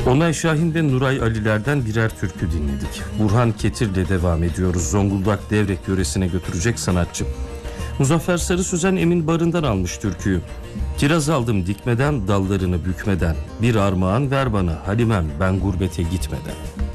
Onay Şahin ve Nuray Aliler'den birer türkü dinledik. Burhan Ketir'le devam ediyoruz. Zonguldak Devrek yöresine götürecek sanatçı. Muzaffer Sarı Sözen Emin Barı'ndan almış türküyü. Kiraz aldım dikmeden, dallarını bükmeden. Bir armağan ver bana Halimem, ben gurbete gitmeden.